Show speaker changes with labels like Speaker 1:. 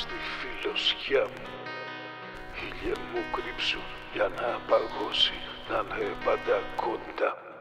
Speaker 1: στη φιλοσιά μου. Ήλιε μου κρύψου για να παγώσει, να είναι πάντα κοντά μου.